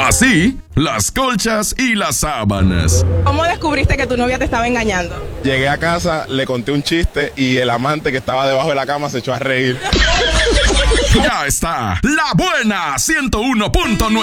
Así, las colchas y las sábanas. ¿Cómo descubriste que tu novia te estaba engañando? Llegué a casa, le conté un chiste y el amante que estaba debajo de la cama se echó a reír. Ya está, La Buena 101.9.